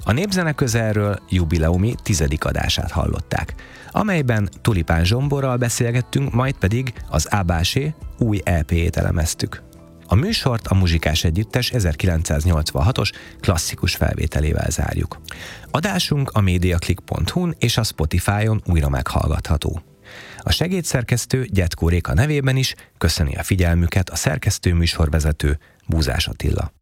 A Népzene közelről jubileumi 10. adását hallották, amelyben Tulipán Zsomborral beszélgettünk, majd pedig az Ábásé új EP-jét elemeztük. A műsort a Muzsikás Együttes 1986-os klasszikus felvételével zárjuk. Adásunk a mediaclick.hu-n és a Spotify-on újra meghallgatható. A segédszerkesztő Gyedkó Réka nevében is köszöni a figyelmüket a szerkesztő műsorvezető Búzás Attila.